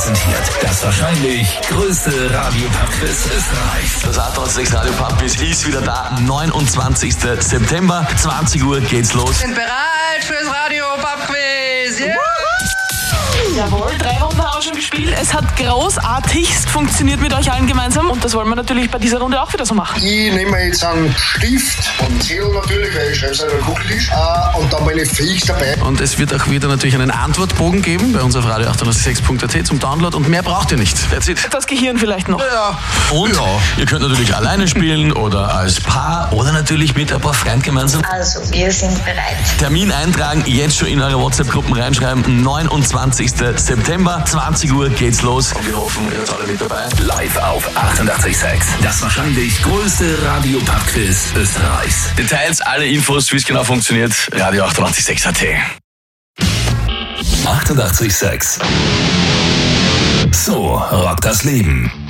präsentiert das wahrscheinlich größte Radio-Pub-Quiz Österreichs. Das A36 Radio Pub Quiz ist wieder da. 29. September, 20 Uhr geht's los. Sind bereit fürs Radio Pub Quiz. Yeah. Jawohl, 3 Runden haben wir schon gespielt. Es hat großartigst funktioniert mit euch allen gemeinsam und das wollen wir natürlich bei dieser Runde auch wieder so machen. Ich nehme jetzt einen Stift und Zettel natürlich, weil ich schreibe es auf einen Kugeltisch und dann meine Fähig dabei. Und es wird auch wieder natürlich einen Antwortbogen geben bei uns auf radio886.at zum Download und mehr braucht ihr nicht. That's it. Das Gehirn vielleicht noch. Ja. Und ihr könnt natürlich alleine spielen oder als Paar oder natürlich mit ein paar Freunden gemeinsam. Also, wir sind bereit. Termin eintragen, jetzt schon in eure WhatsApp-Gruppen reinschreiben. 29. September, 20 Uhr geht's los. Und wir hoffen, ihr seid alle mit dabei. Live auf 88.6. Das wahrscheinlich größte Radio-Pub-Quiz Österreichs. Details, alle Infos, wie es genau funktioniert, radio886.at. 88.6. So rockt das Leben.